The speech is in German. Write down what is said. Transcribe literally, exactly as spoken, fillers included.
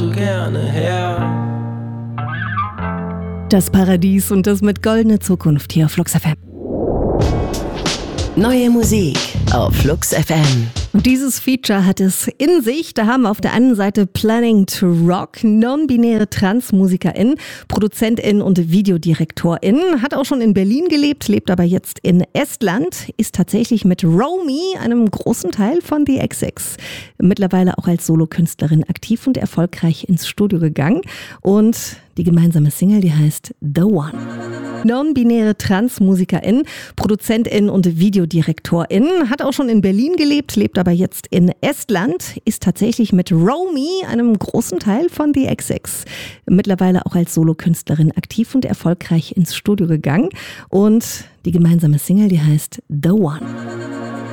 so gerne her. Das Paradies und das mit Goldene Zukunft hier auf Flux F M. Neue Musik auf Flux F M. Und dieses Feature hat es in sich. Da haben wir auf der einen Seite Planning to Rock, non-binäre Transmusikerin, Produzentin und Videodirektorin, hat auch schon in Berlin gelebt, lebt aber jetzt in Estland, ist tatsächlich mit Romy, einem großen Teil von The X X, mittlerweile auch als Solokünstlerin aktiv und erfolgreich ins Studio gegangen. Und die gemeinsame Single, die heißt The One. Non-binäre Transmusikerin, Produzentin und Videodirektorin, hat auch schon in Berlin gelebt, lebt aber jetzt in Estland, ist tatsächlich mit Romy, einem großen Teil von The X X, mittlerweile auch als Solokünstlerin aktiv und erfolgreich ins Studio gegangen. Und die gemeinsame Single, die heißt The One.